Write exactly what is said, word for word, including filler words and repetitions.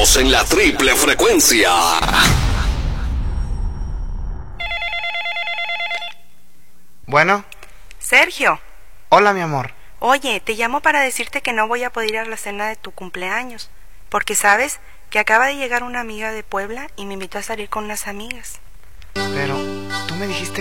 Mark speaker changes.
Speaker 1: Estamos en la triple frecuencia.
Speaker 2: Bueno.
Speaker 3: Sergio.
Speaker 2: Hola, mi amor.
Speaker 3: Oye, te llamo para decirte que no voy a poder ir a la cena de tu cumpleaños, porque sabes que acaba de llegar una amiga de Puebla y me invitó a salir con unas amigas.
Speaker 2: Pero tú me dijiste